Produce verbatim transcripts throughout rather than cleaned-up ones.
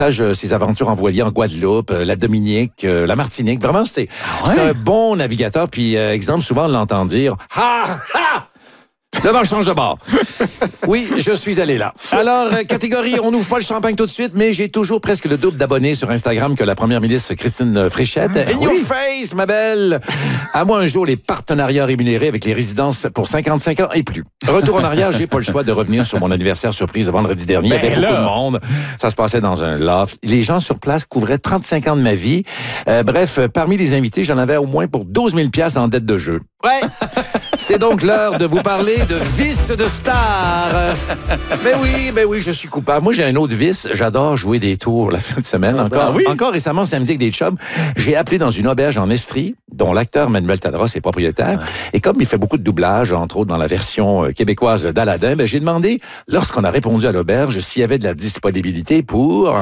ses aventures en voilier en Guadeloupe, la Dominique, la Martinique. Vraiment, c'est ah ouais? un bon navigateur. Puis, euh, exemple, souvent, on l'entend dire « Ha! Ha! » Le vent change de bord. Oui, je suis allé là. Alors, euh, catégorie, on n'ouvre pas le champagne tout de suite, mais j'ai toujours presque le double d'abonnés sur Instagram que la première ministre Christine Fréchette. Ah, In oui. your face, ma belle! À moi un jour les partenariats rémunérés avec les résidences pour cinquante-cinq ans et plus. Retour en arrière, j'ai pas le choix de revenir sur mon anniversaire surprise de vendredi dernier. Ben Il y avait là. beaucoup de monde. Ça se passait dans un loft. Les gens sur place couvraient trente-cinq ans de ma vie. Euh, bref, parmi les invités, j'en avais au moins pour douze mille dollars en dette de jeu. Ouais! C'est donc l'heure de vous parler de vice de star. Ben oui, ben oui, je suis coupable. Moi, j'ai un autre vice. J'adore jouer des tours la fin de semaine. Encore, ah oui? encore récemment, samedi avec des chums, j'ai appelé dans une auberge en Estrie, dont l'acteur Manuel Tadros est propriétaire. Ouais. Et comme il fait beaucoup de doublage, entre autres dans la version québécoise d'Aladin, ben j'ai demandé, lorsqu'on a répondu à l'auberge, s'il y avait de la disponibilité pour...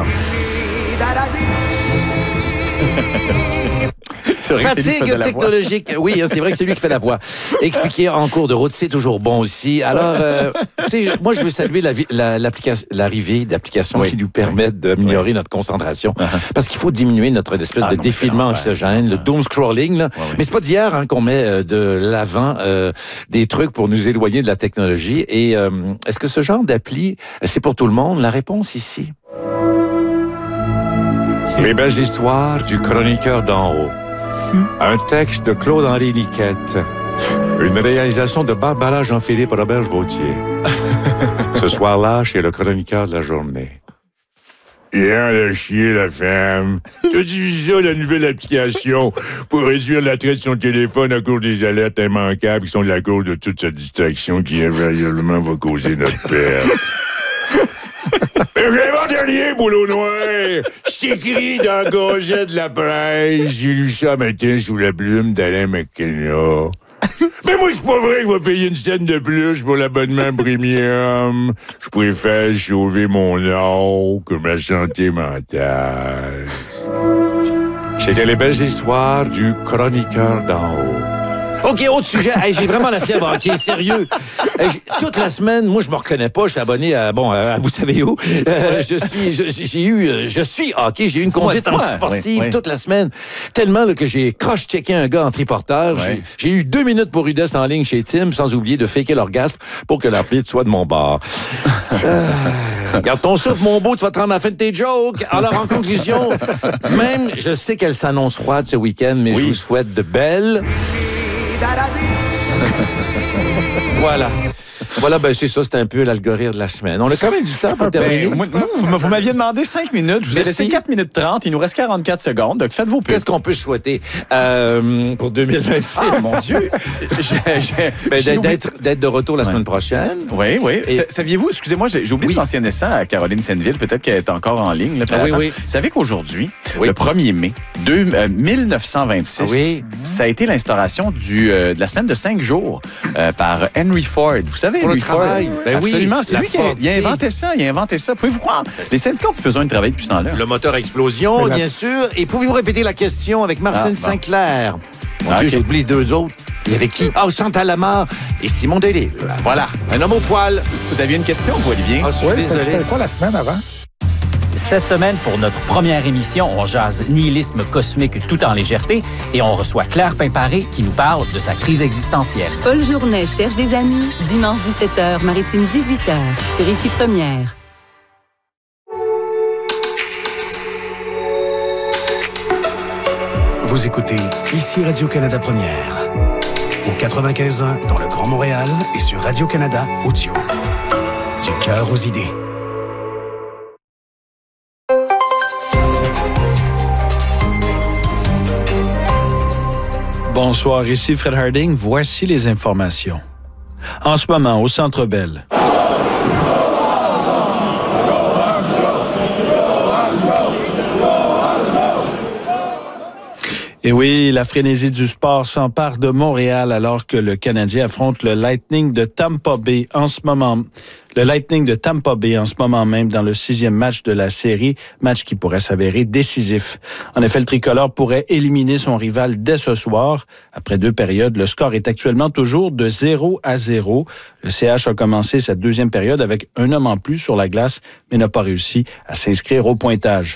Fatigue technologique. Oui, hein, c'est vrai que c'est lui qui fait la voix. Expliquer en cours de route, c'est toujours bon aussi. Alors, euh, tu sais, moi, je veux saluer la, la, l'application, l'arrivée d'applications oui. qui nous permettent d'améliorer oui. notre concentration. Uh-huh. Parce qu'il faut diminuer notre espèce ah, de non, défilement oxygène, le doom scrolling. Là. Ouais, oui. Mais c'est pas d'hier hein, qu'on met euh, de l'avant euh, des trucs pour nous éloigner de la technologie. Et euh, est-ce que ce genre d'appli, c'est pour tout le monde? La réponse ici. Les belles histoires du chroniqueur d'en haut. Un texte de Claude-Henri Niquette. Une réalisation de Barbara Jean-Philippe Robert-Vautier. Ce soir-là, chez le chroniqueur de la journée. Hier, elle a chié, la femme. T'as dit ça, la nouvelle application, pour réduire l'attrait de son téléphone à cause des alertes immanquables qui sont la cause de toute cette distraction qui, invariablement, va causer notre perte. Mais j'ai dernier boulot noir. C'est écrit dans la Gazette de la presse. J'ai lu ça matin sous la plume d'Alain McKenna. Mais moi, c'est pas vrai que je vais payer une scène de plus pour l'abonnement premium. Je préfère sauver mon âme que ma santé mentale. C'était les belles histoires du chroniqueur d'en haut. OK, autre sujet. Hey, j'ai vraiment la fièvre. OK, sérieux. Hey, toute la semaine, moi, je me reconnais pas. Je suis abonné à, bon, à, vous savez où. Euh, je suis, je, j'ai eu, je suis, OK, j'ai eu une conduite antisportive oui, oui. toute la semaine. Tellement là, que j'ai cross-checké un gars en triporteur. Oui. J'ai, j'ai eu deux minutes pour Rudess en ligne chez Tim, sans oublier de faker l'orgasme pour que l'arbitre soit de mon bord. euh, garde ton souffle, mon beau, tu vas te rendre à la fin de tes jokes. Alors, en conclusion, même, je sais qu'elle s'annonce froide ce week-end, mais oui. je vous souhaite de belles... Voilà. Voilà, ben c'est ça, c'est un peu l'algorithme de la semaine. On a quand même du temps pour terminer. Ben, moi, vous, vous m'aviez demandé cinq minutes, je vous ai laissé quatre minutes trente, il nous reste quarante-quatre secondes, donc faites vos pubs. Qu'est-ce qu'on peut souhaiter euh, pour deux mille vingt-six? Ah, mon Dieu! j'ai, j'ai, ben, j'ai d'être, d'être de retour la ouais. semaine prochaine. Oui, oui. Et... Saviez-vous, excusez-moi, j'ai, j'ai oublié oui. de mentionner ça à Caroline Senneville, peut-être qu'elle est encore en ligne. Là, ah, oui, oui. Vous savez qu'aujourd'hui, oui. le premier mai deux, euh, mille neuf cent vingt-six, oui. ça a été l'instauration du, euh, de la semaine de cinq jours euh, par Henry Ford. Vous savez, pour Henry le travail. Ford? Ben Absolument. Oui, c'est lui qui a, il a inventé ça. Il a inventé ça. Pouvez-vous croire? Les syndicats ont plus besoin de travailler depuis ce temps-là. Le moteur à explosion, bien la... sûr. Et pouvez-vous répéter la question avec Martine ah, bon. Sinclair? Mon ah, Dieu, okay. j'ai oublié deux autres. Il y avait qui? Ah, oh, Chantal Lamar et Simon Delille. Voilà. Un homme au poil. Vous aviez une question, vous, Olivier? Ah, oui, c'était, c'était quoi la semaine avant? Cette semaine, pour notre première émission, on jase nihilisme cosmique tout en légèreté et on reçoit Claire Pimparé qui nous parle de sa crise existentielle. Paul Journet cherche des amis. Dimanche dix-sept heures, Maritime dix-huit heures, sur Ici Première. Vous écoutez Ici Radio-Canada Première. Au quatre-vingt-quinze ans dans le Grand Montréal et sur Radio-Canada Audio. Du cœur aux idées. Bonsoir, ici Fred Harding. Voici les informations. En ce moment, au Centre Bell. Et oui, la frénésie du sport s'empare de Montréal alors que le Canadien affronte le Lightning de Tampa Bay en ce moment. Le Lightning de Tampa Bay en ce moment même dans le sixième match de la série, match qui pourrait s'avérer décisif. En effet, le tricolore pourrait éliminer son rival dès ce soir. Après deux périodes, le score est actuellement toujours de zéro à zéro. Le C H a commencé cette deuxième période avec un homme en plus sur la glace, mais n'a pas réussi à s'inscrire au pointage.